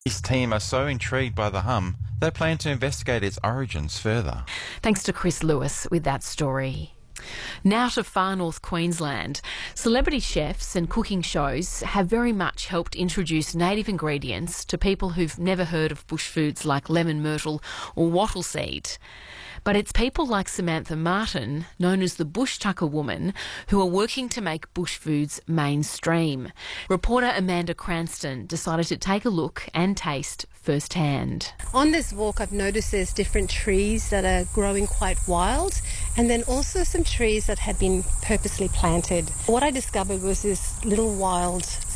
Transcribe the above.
His team are so intrigued by the hum, they plan to investigate its origins further. Thanks to Chris Lewis with that story. Now to far north Queensland. Celebrity chefs and cooking shows have very much helped introduce native ingredients to people who've never heard of bush foods like lemon myrtle or wattle seed. But it's people like Samantha Martin, known as the Bush Tucker Woman, who are working to make bush foods mainstream. Reporter Amanda Cranston decided to take a look and taste firsthand. On this walk, I've noticed there's different trees that are growing quite wild, and then also some trees that had been purposely planted. What I discovered was this little wild